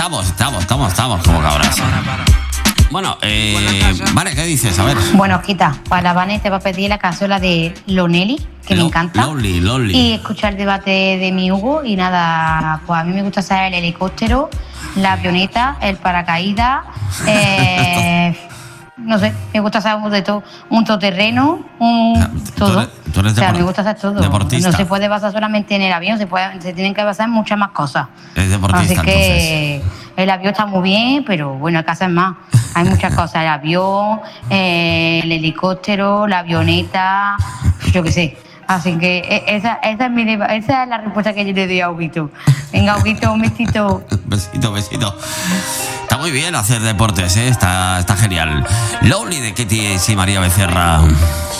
Estamos como cabras. Bueno, vale, ¿qué dices? A ver. Bueno, Quita, para Vane te va a pedir la cazuela de Lonely, que me encanta. Lonely. Y escuchar el debate de mi Hugo. Y nada, pues a mí me gusta saber el helicóptero, la avioneta, el paracaídas. No sé, me gusta saber de todo. Un todoterreno, todo. Tú eres me gusta hacer todo. deportista. No se puede basar solamente en el avión, se tienen que basar en muchas más cosas. Es deportista, Así que el avión está muy bien, pero bueno, hay que hacer más. Hay muchas cosas, el avión, el helicóptero, la avioneta, yo qué sé. Así que esa es la respuesta que yo le doy a Huguito. Venga, Huguito, un besito. Besito. Está muy bien hacer deportes, ¿eh? Está genial. Lonely de Katy y María Becerra.